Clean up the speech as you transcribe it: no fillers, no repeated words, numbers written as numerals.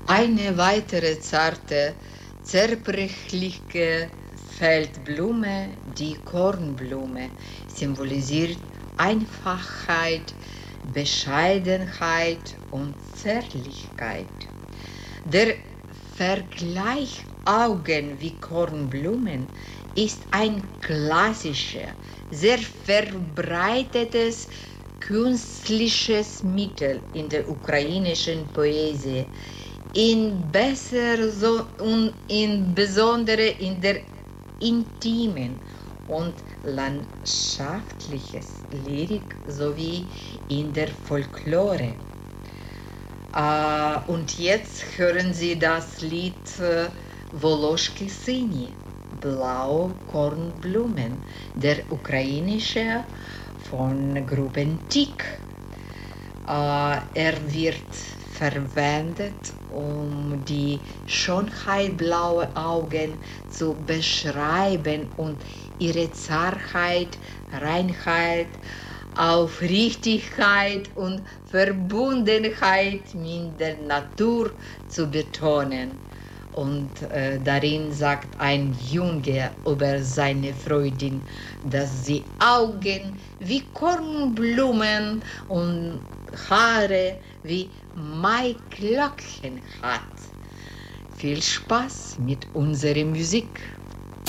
Eine weitere zarte, zerbrechliche Feldblume, die Kornblume, symbolisiert Einfachheit, Bescheidenheit und Zärtlichkeit. Der Vergleich Augen wie Kornblumen ist ein klassischer, sehr verbreitetes künstliches Mittel in der ukrainischen Poesie, insbesondere in der intimen und landschaftlichen Lyrik sowie in der Folklore. Und jetzt hören Sie das Lied Woloschki Syni, Blaue Kornblumen, der ukrainische von Gruppen Tik. Er wird verwendet, um die Schönheit blauer Augen zu beschreiben und ihre Zartheit, Reinheit, Aufrichtigkeit und Verbundenheit mit der Natur zu betonen. Und darin sagt ein Junge über seine Freundin, dass sie Augen wie Kornblumen und Haare wie Maiglöckchen hat. Viel Spaß mit unserer Musik!